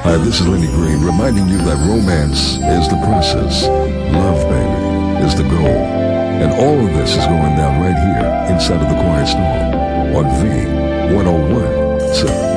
Hi, this is Lenny Green reminding you that romance is the process. Love, baby, is the goal. And all of this is going down right here inside of the Quiet Storm on V101.